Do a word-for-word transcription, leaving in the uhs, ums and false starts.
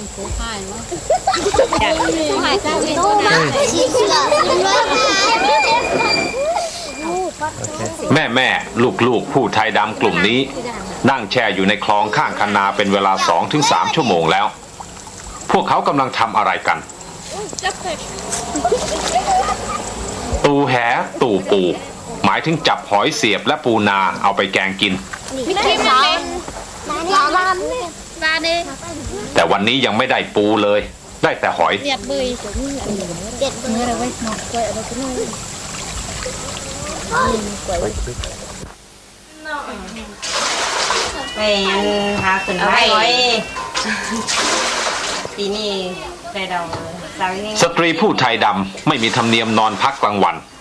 แม่แม่ลูกลูกผู้ไทยดำกลุ่มนี้นั่งแช่อยู่ในคลองข้างคันนาเป็นเวลาสองถึงสามชั่วโมงแล้วพวกเขากำลังทำอะไรกันตูแหตูปูหมายถึงจับหอยเสียบและปูนาเอาไปแกงกินแต่วันนี้ยังไม่ได้ปูเลยได้แต่หอยไปหาขึ้นไว้ปีนี้ได้ดอกสตรีผู้ไทยดำไม่มีธรรมเนียมนอนพักกลางวัน